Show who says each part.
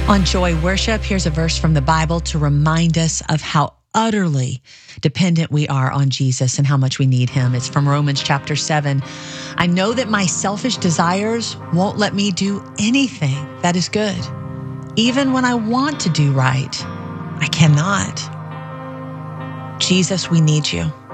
Speaker 1: On Joy Worship, here's a verse from the Bible to remind us of how utterly dependent we are on Jesus and how much we need him. It's from Romans chapter 7. I know that my selfish desires won't let me do anything that is good. Even when I want to do right, I cannot. Jesus, we need you.